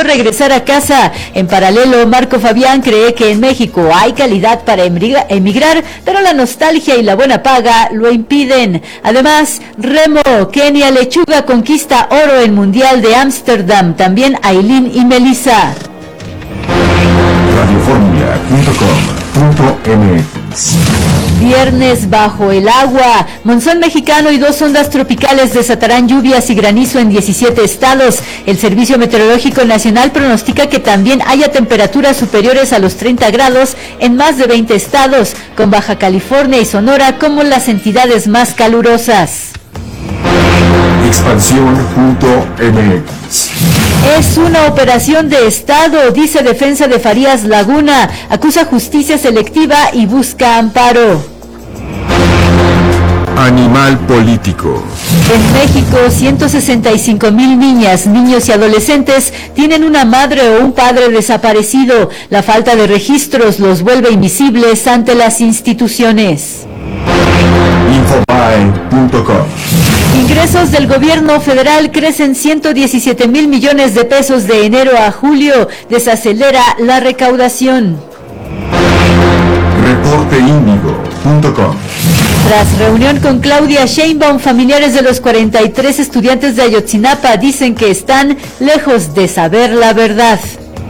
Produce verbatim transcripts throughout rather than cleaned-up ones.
regresar a casa. En paralelo, Marco Fabián cree que en México hay calidad para emigrar, pero la nostalgia y la buena paga lo impiden. Además, remo, Kenia Lechuga conquista oro en Mundial de Ámsterdam. También Ailín y Melissa. radioformia punto com punto m x. Viernes bajo el agua. Monzón mexicano y dos ondas tropicales desatarán lluvias y granizo en diecisiete estados. El Servicio Meteorológico Nacional pronostica que también haya temperaturas superiores a los treinta grados en más de veinte estados, con Baja California y Sonora como las entidades más calurosas. expansión punto m x. Es una operación de Estado, dice Defensa de Farías Laguna. Acusa justicia selectiva y busca amparo. Animal político. En México, ciento sesenta y cinco mil niñas, niños y adolescentes tienen una madre o un padre desaparecido. La falta de registros los vuelve invisibles ante las instituciones. Infobae punto com. Ingresos del gobierno federal crecen ciento diecisiete mil millones de pesos de enero a julio. Desacelera la recaudación. reporte índigo punto com. Tras reunión con Claudia Sheinbaum, familiares de los cuarenta y tres estudiantes de Ayotzinapa dicen que están lejos de saber la verdad.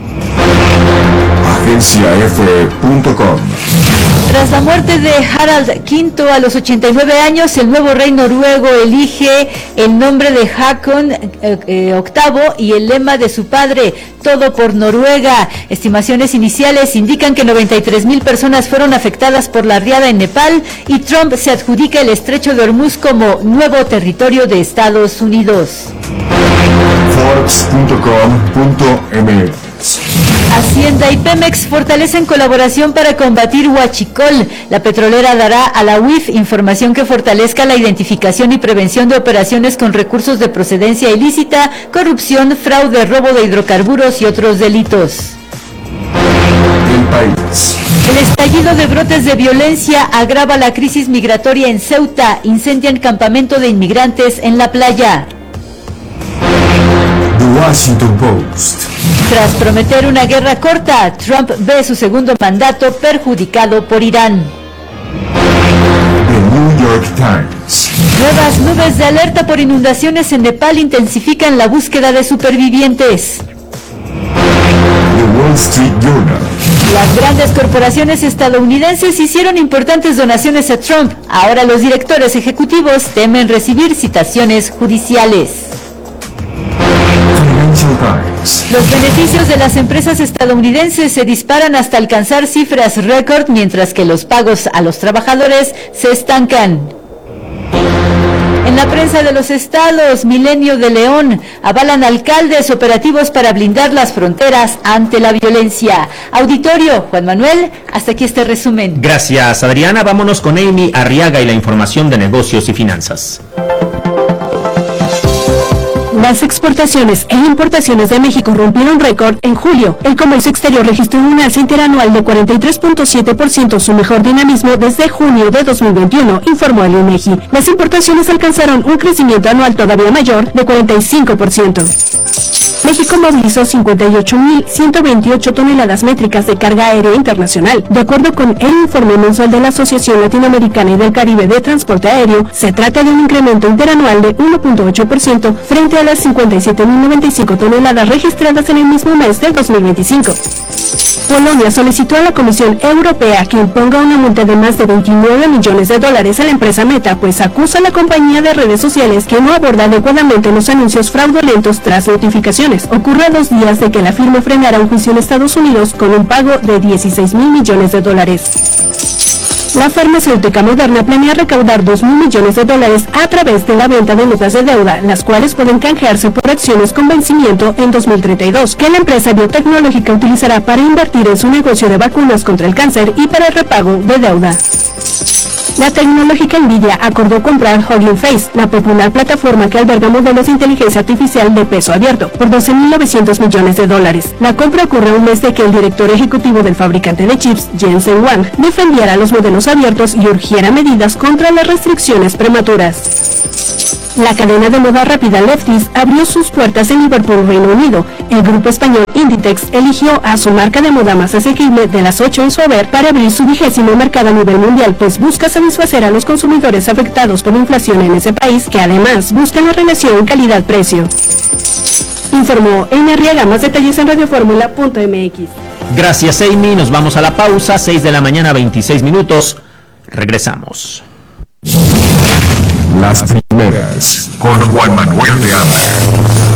agencia efe punto com. Tras la muerte de Harald quinto a los ochenta y nueve años, el nuevo rey noruego elige el nombre de Haakon eh, eh, octavo y el lema de su padre, todo por Noruega. Estimaciones iniciales indican que noventa y tres mil personas fueron afectadas por la riada en Nepal y Trump se adjudica el estrecho de Hormuz como nuevo territorio de Estados Unidos. forbes punto com punto m x. Hacienda y Pemex fortalecen colaboración para combatir huachicol. La petrolera dará a la U I F información que fortalezca la identificación y prevención de operaciones con recursos de procedencia ilícita, corrupción, fraude, robo de hidrocarburos y otros delitos. El país. El estallido de brotes de violencia agrava la crisis migratoria en Ceuta. Incendian campamento de inmigrantes en la playa. The Washington Post. Tras prometer una guerra corta, Trump ve su segundo mandato perjudicado por Irán. The New York Times. Nuevas nubes de alerta por inundaciones en Nepal intensifican la búsqueda de supervivientes. The Wall Street Journal. Las grandes corporaciones estadounidenses hicieron importantes donaciones a Trump. Ahora los directores ejecutivos temen recibir citaciones judiciales. Financial Times. Los beneficios de las empresas estadounidenses se disparan hasta alcanzar cifras récord, mientras que los pagos a los trabajadores se estancan. En la prensa de los estados, Milenio de León, avalan alcaldes operativos para blindar las fronteras ante la violencia. Auditorio, Juan Manuel, hasta aquí este resumen. Gracias, Adriana. Vámonos con Amy Arriaga y la información de negocios y finanzas. Las exportaciones e importaciones de México rompieron récord en julio. El comercio exterior registró un alza interanual de cuarenta y tres punto siete por ciento, su mejor dinamismo desde junio de dos mil veintiuno, informó el INEGI. Las importaciones alcanzaron un crecimiento anual todavía mayor de cuarenta y cinco por ciento. México movilizó cincuenta y ocho mil ciento veintiocho toneladas métricas de carga aérea internacional. De acuerdo con el informe mensual de la Asociación Latinoamericana y del Caribe de Transporte Aéreo, se trata de un incremento interanual de uno punto ocho por ciento frente a las cincuenta y siete mil noventa y cinco toneladas registradas en el mismo mes del dos mil veinticinco. Polonia solicitó a la Comisión Europea que imponga una multa de más de veintinueve millones de dólares a la empresa Meta, pues acusa a la compañía de redes sociales que no aborda adecuadamente los anuncios fraudulentos tras notificaciones. Ocurre a dos días de que la firma frenara un juicio en Estados Unidos con un pago de dieciséis mil millones de dólares. La farmacéutica Moderna planea recaudar dos mil millones de dólares a través de la venta de notas de deuda, las cuales pueden canjearse por acciones con vencimiento en dos mil treinta y dos, que la empresa biotecnológica utilizará para invertir en su negocio de vacunas contra el cáncer y para el repago de deuda. La tecnológica Nvidia acordó comprar Hugging Face, la popular plataforma que alberga modelos de inteligencia artificial de peso abierto, por doce mil novecientos millones de dólares. La compra ocurre un mes de que el director ejecutivo del fabricante de chips, Jensen Huang, defendiera los modelos abiertos y urgiera medidas contra las restricciones prematuras. La cadena de moda rápida Lefties abrió sus puertas en Liverpool, Reino Unido. El grupo español Inditex eligió a su marca de moda más asequible de las ocho en su haber para abrir su vigésimo mercado a nivel mundial, pues busca satisfacer a los consumidores afectados por la inflación en ese país, que además buscan la relación calidad-precio. Informó Amy Arriaga. Más detalles en radioformula punto m x. Gracias, Amy. Nos vamos a la pausa. seis de la mañana, veintiséis minutos. Regresamos. Las primeras con Juan Manuel de Anda.